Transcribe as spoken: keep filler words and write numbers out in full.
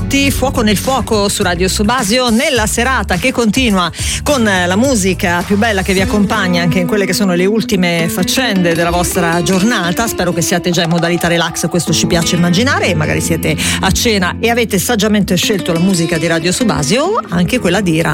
benvenuti. Fuoco nel fuoco su Radio Subasio, nella serata che continua con la musica più bella che vi accompagna anche in quelle che sono le ultime faccende della vostra giornata. Spero che siate già in modalità relax, questo ci piace immaginare, e magari siete a cena e avete saggiamente scelto la musica di Radio Subasio, anche quella di